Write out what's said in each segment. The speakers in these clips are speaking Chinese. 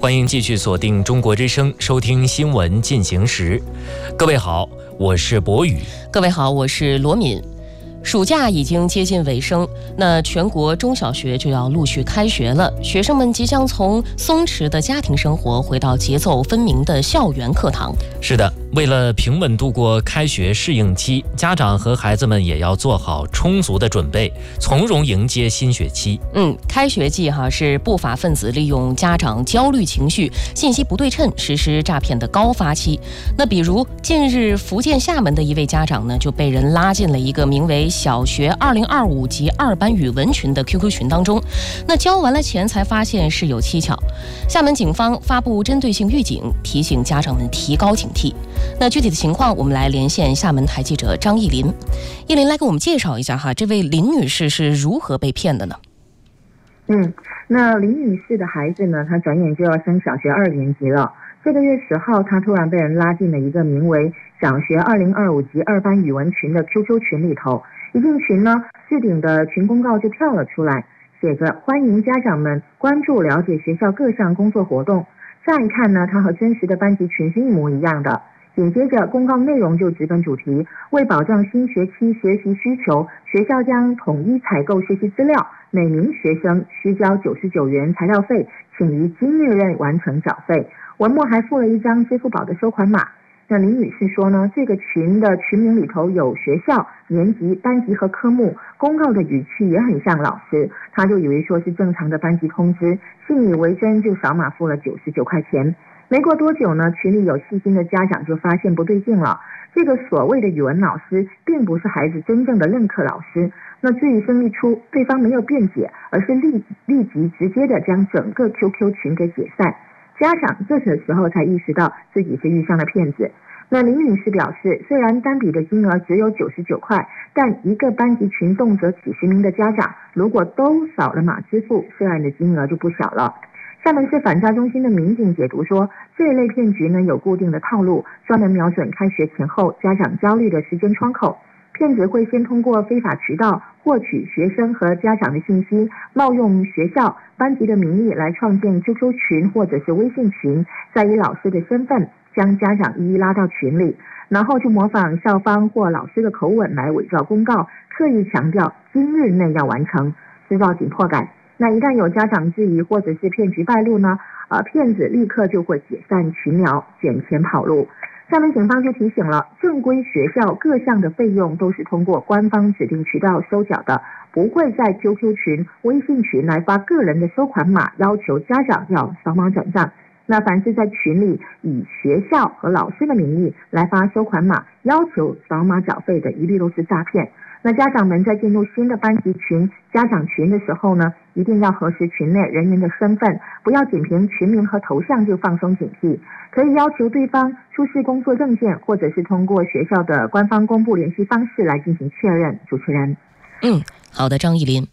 欢迎继续锁定中国之声，收听新闻进行时。各位好，我是博宇。 各位好，我是罗敏。暑假已经接近尾声，那全国中小学就要陆续开学了，学生们即将从松弛的家庭生活回到节奏分明的校园课堂。 是的，为了平稳度过开学适应期，家长和孩子们也要做好充足的准备，从容迎接新学期。 开学季是不法分子利用家长焦虑情绪、信息不对称实施诈骗的高发期。那比如近日福建厦门的一位家长呢，就被人拉进了一个名为小学2025级2班语文群的 QQ 群当中，那交完了钱才发现事有蹊跷。厦门警方发布针对性预警，提醒家长们提高警惕。那具体的情况，我们来连线厦门台记者张艺林。艺林来给我们介绍一下这位林女士是如何被骗的呢？ 那林女士的孩子呢，她转眼就要升小学2年级了。这个月10号，她突然被人拉进了一个名为小学2025级2班语文群的 QQ 群里头。一进群呢，置顶的群公告就跳了出来，写着欢迎家长们关注了解学校各项工作活动。乍一看呢，它和真实的班级群是一模一样的。紧接着公告内容就直奔主题，为保障新学期学习需求，学校将统一采购学习资料，每名学生需交99元材料费，请于今日内完成缴费。文末还附了一张支付宝的收款码。那林女士说呢，这个群的群名里头有学校、年级、班级和科目，公告的语气也很像老师，她就以为说是正常的班级通知，信以为真，就扫码付了99块钱。没过多久呢，群里有细心的家长就发现不对劲了，这个所谓的语文老师并不是孩子真正的任课老师。那质疑声一出，对方没有辩解，而是立即直接的将整个 QQ 群给解散。家长这时候才意识到自己是遇上了骗子。那林女士表示，虽然单笔的金额只有99块，但一个班级群动辄几十名的家长，如果都扫了码支付，涉案的金额就不小了。厦门市反诈中心的民警解读说，这一类骗局呢有固定的套路，专门瞄准开学前后家长焦虑的时间窗口。骗子会先通过非法渠道获取学生和家长的信息，冒用学校、班级的名义来创建 QQ 群或者是微信群，再以老师的身份将家长一一拉到群里，然后就模仿校方或老师的口吻来伪造公告，刻意强调今日内要完成，制造紧迫感。那一旦有家长质疑或者是骗局败露呢，骗子立刻就会解散群聊，卷钱跑路。厦门警方就提醒了，正规学校各项的费用都是通过官方指定渠道收缴的，不会在 QQ 群、微信群来发个人的收款码，要求家长要扫码转账。那凡是在群里以学校和老师的名义来发收款码，要求扫码缴费的，一律都是诈骗。那家长们在进入新的班级群、家长群的时候呢，一定要核实群内人员的身份，不要仅凭群名和头像就放松警惕，可以要求对方出示工作证件，或者是通过学校的官方公布联系方式来进行确认。主持人， 好的，张艺林。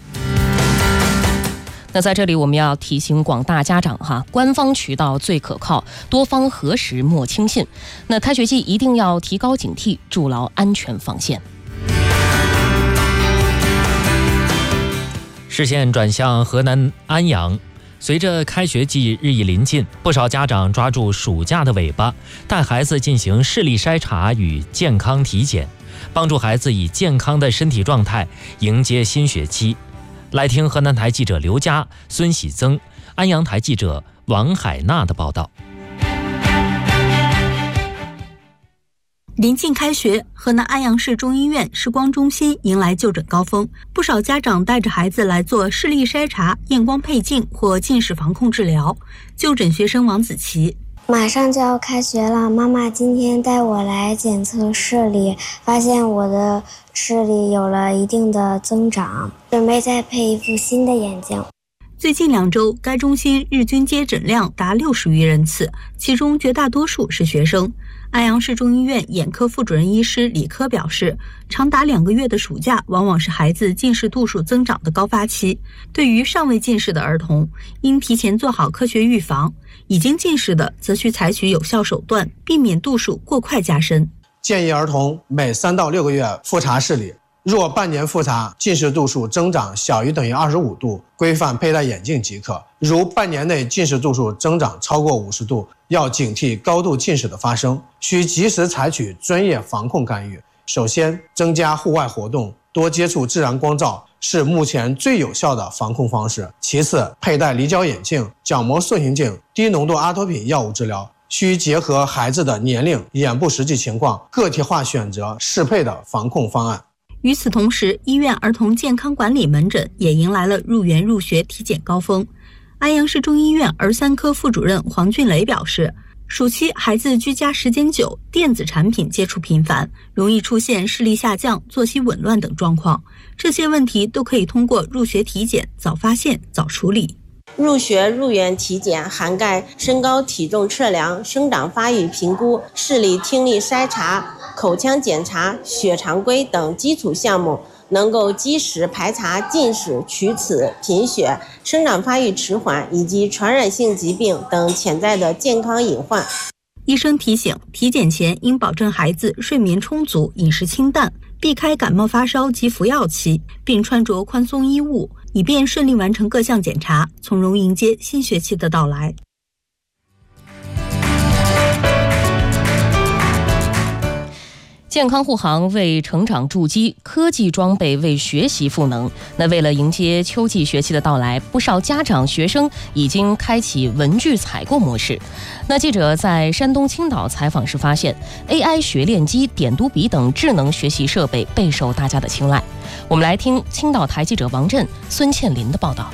那在这里我们要提醒广大家长官方渠道最可靠，多方核实莫轻信。那开学季一定要提高警惕，筑牢安全防线。 视线转向河南安阳，随着开学季日益临近，不少家长抓住暑假的尾巴，带孩子进行视力筛查与健康体检，帮助孩子以健康的身体状态迎接新学期。来听河南台记者刘佳、孙喜增、安阳台记者王海娜的报道。 临近开学，河南安阳市中医院视光中心迎来就诊高峰，不少家长带着孩子来做视力筛查、验光配镜或近视防控治疗。就诊学生王子琪， 马上就要开学了，妈妈今天带我来检测视力，发现我的视力有了一定的增长，准备再配一副新的眼镜。 最近2周，该中心日均接诊量达60余人次，其中绝大多数是学生。安阳市中医院眼科副主任医师李科表示，长达2个月的暑假往往是孩子近视度数增长的高发期。对于尚未近视的儿童，应提前做好科学预防；已经近视的，则需采取有效手段，避免度数过快加深。 建议儿童每3到6个月复查视力。 若半年复查近视度数增长小于等于25度，规范佩戴眼镜即可；如半年内近视度数增长超过50度，要警惕高度近视的发生，需及时采取专业防控干预。首先，增加户外活动，多接触自然光照是目前最有效的防控方式。其次，佩戴离焦眼镜、角膜塑形镜、低浓度阿托品药物治疗，需结合孩子的年龄、眼部实际情况，个体化选择适配的防控方案。 与此同时，医院儿童健康管理门诊也迎来了入园入学体检高峰。安阳市中医院儿3科副主任黄俊雷表示，暑期孩子居家时间久，电子产品接触频繁，容易出现视力下降、作息紊乱等状况。这些问题都可以通过入学体检早发现、早处理。 入学入园体检涵盖身高体重测量、生长发育评估、视力听力筛查、口腔检查、血常规等基础项目，能够及时排查近视、龋齿、贫血、生长发育迟缓以及传染性疾病等潜在的健康隐患。 医生提醒，体检前应保证孩子睡眠充足、饮食清淡，避开感冒发烧及服药期，并穿着宽松衣物，以便顺利完成各项检查，从容迎接新学期的到来。 健康护航为成长筑基，科技装备为学习赋能。那为了迎接秋季学期的到来，不少家长学生已经开启文具采购模式。那记者在山东青岛采访时发现， AI 学练机、点读笔等智能学习设备备受大家的青睐。我们来听青岛台记者王震、孙倩林的报道。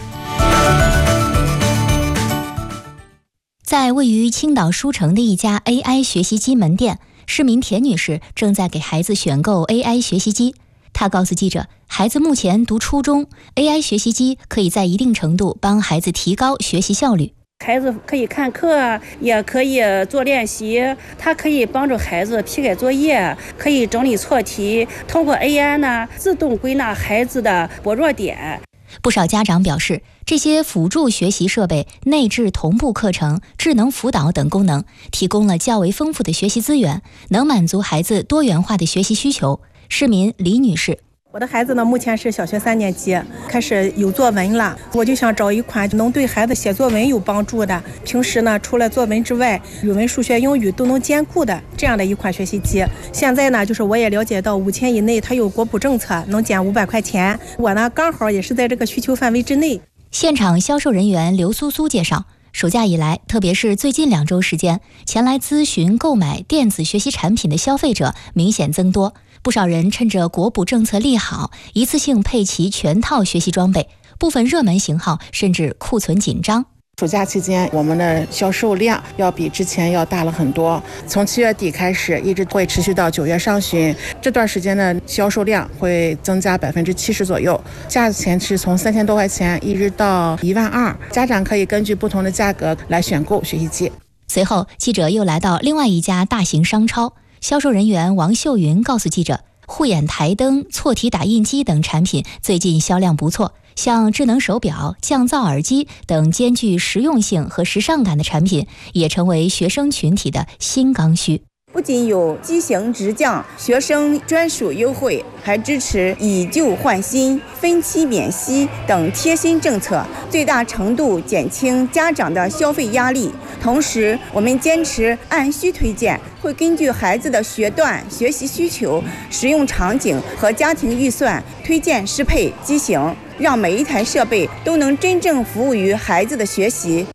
在位于青岛书城的一家 AI 学习机门店，市民田女士正在给孩子选购 AI 学习机。她告诉记者，孩子目前读初中， AI 学习机可以在一定程度帮孩子提高学习效率。 孩子可以看课，也可以做练习，它可以帮助孩子批改作业，可以整理错题，通过 AI 呢自动归纳孩子的薄弱点。 不少家长表示，这些辅助学习设备内置同步课程、智能辅导等功能，提供了较为丰富的学习资源，能满足孩子多元化的学习需求。市民李女士， 我的孩子呢，目前是小学3年级，开始有作文了。我就想找一款能对孩子写作文有帮助的，平时呢除了作文之外，语文、数学、英语都能兼顾的这样的一款学习机。现在呢，就是我也了解到5000以内它有国补政策，能减500块钱。我呢刚好也是在这个需求范围之内。 现场销售人员刘苏苏介绍，暑假以来，特别是最近2周时间，前来咨询购买电子学习产品的消费者明显增多。不少人趁着国补政策利好，一次性配齐全套学习装备，部分热门型号甚至库存紧张。 暑假期间，我们的销售量要比之前要大了很多。从7月底开始，一直会持续到9月上旬，这段时间的销售量会增加70%左右，价钱是从3000多块钱一直到12000，家长可以根据不同的价格来选购学习机。 随后，记者又来到另外一家大型商超，销售人员王秀云告诉记者，护眼台灯、错题打印机等产品最近销量不错，像智能手表、降噪耳机等兼具实用性和时尚感的产品，也成为学生群体的新刚需。 不仅有机型直降、学生专属优惠，还支持以旧换新、分期免息等贴心政策，最大程度减轻家长的消费压力。同时，我们坚持按需推荐，会根据孩子的学段、学习需求、使用场景和家庭预算推荐适配机型，让每一台设备都能真正服务于孩子的学习。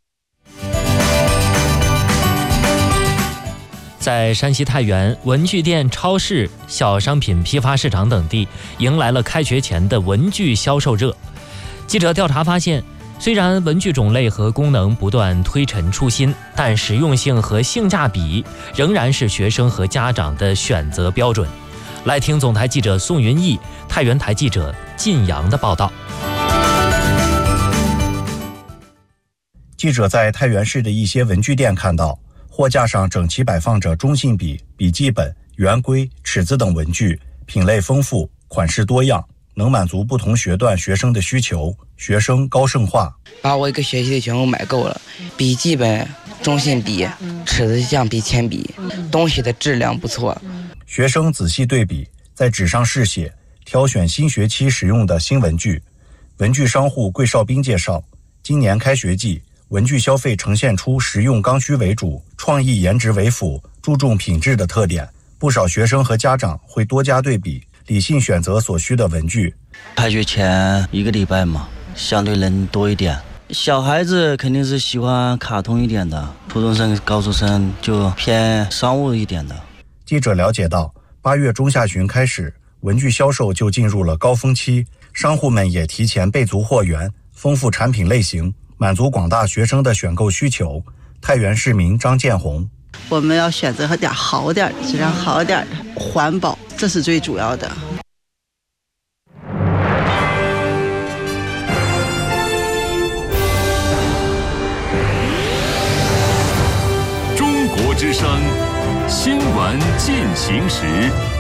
在山西太原，文具店、超市、小商品批发市场等地迎来了开学前的文具销售热。记者调查发现，虽然文具种类和功能不断推陈出新，但实用性和性价比仍然是学生和家长的选择标准。来听总台记者宋云逸、太原台记者晋阳的报道。 记者在太原市的一些文具店看到，货架上整齐摆放着中性笔、笔记本、圆规、尺子等文具，品类丰富，款式多样，能满足不同学段学生的需求，学生高盛化。 把我一个学期的全部买够了，笔记本、中性笔、尺子橡皮、铅笔，东西的质量不错。 学生仔细对比，在纸上试写， 挑选新学期使用的新文具。文具商户桂少斌介绍，今年开学季，文具消费呈现出实用刚需为主、创意颜值为辅、注重品质的特点。不少学生和家长会多加对比，理性选择所需的文具。 开学前1个礼拜嘛，相对人多一点。小孩子肯定是喜欢卡通一点的，初中生、高中生就偏商务一点的。 记者了解到，8月中下旬开始，文具销售就进入了高峰期，商户们也提前备足货源，丰富产品类型，满足广大学生的选购需求。太原市民张建红： 我们要选择点好点的，质量好点的，环保，这是最主要的。 中国之声，新闻进行时。